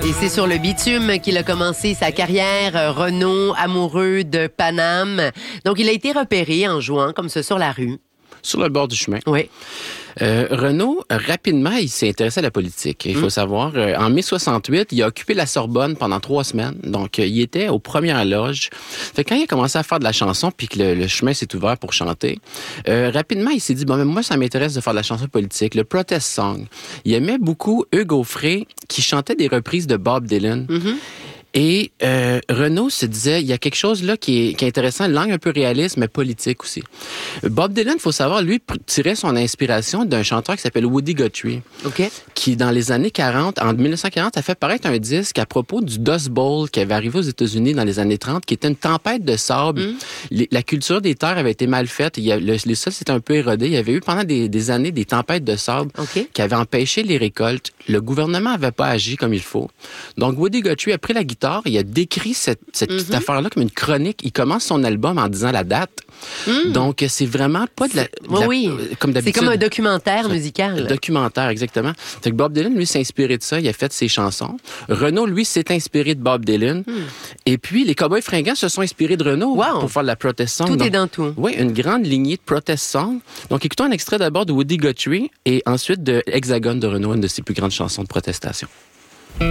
Et c'est sur le bitume qu'il a commencé sa carrière. Renaud, amoureux de Paname. Donc, il a été repéré en jouant comme ça sur la rue. Sur le bord du chemin. Oui. Renaud, rapidement, il s'est intéressé à la politique. Il faut savoir, en mai 68, il a occupé la Sorbonne pendant 3 semaines. Donc, il était aux premières loges. Fait que quand il a commencé à faire de la chanson, puis que le chemin s'est ouvert pour chanter, rapidement, il s'est dit, bon, mais moi, ça m'intéresse de faire de la chanson politique, le protest song. Il aimait beaucoup Hugues Aufray, qui chantait des reprises de Bob Dylan. Mm-hmm. Et Renaud se disait, il y a quelque chose là qui est intéressant, une langue un peu réaliste, mais politique aussi. Bob Dylan, il faut savoir, lui, tirait son inspiration d'un chanteur qui s'appelle Woody Guthrie, qui, dans les années 40, en 1940, a fait paraître un disque à propos du Dust Bowl qui avait arrivé aux États-Unis dans les années 30, qui était une tempête de sable. La culture des terres avait été mal faite. Les sols s'étaient un peu érodés. Il y avait eu pendant des années des tempêtes de sable qui avaient empêché les récoltes. Le gouvernement n'avait pas agi comme il faut. Donc, Woody Guthrie a pris la guitare, il a décrit cette petite affaire-là comme une chronique. Il commence son album en disant la date. Donc, c'est vraiment pas de la... comme d'habitude. C'est comme un documentaire musical. Un documentaire, exactement. Fait que Bob Dylan, lui, s'est inspiré de ça. Il a fait ses chansons. Renaud, lui, s'est inspiré de Bob Dylan. Et puis, les Cowboys fringants se sont inspirés de Renaud pour faire de la protest song. Tout est dans tout. Oui, une grande lignée de protest song. Donc, écoutons un extrait d'abord de Woody Guthrie et ensuite de Hexagone de Renaud, une de ses plus grandes chansons de protestation.